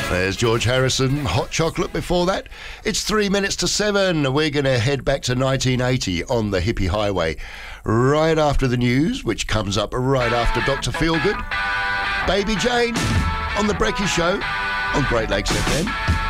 There's George Harrison, Hot Chocolate before that. It's 3 minutes to 7. We're going to head back to 1980 on the Hippie Highway. Right after the news, which comes up right after Dr. Feelgood. Baby Jane on the Brecky Show on Great Lakes FM.